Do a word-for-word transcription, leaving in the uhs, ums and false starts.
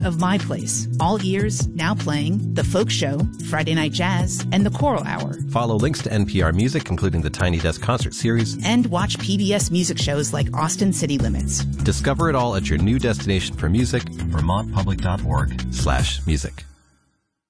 of My Place. All ears, now playing The Folk Show, Friday Night Jazz, and The Choral Hour. Follow links to N P R Music, including the Tiny Desk Concert Series. And watch P B S music shows like Austin City Limits. Discover it all at your new destination for music, vermont public dot org slash music.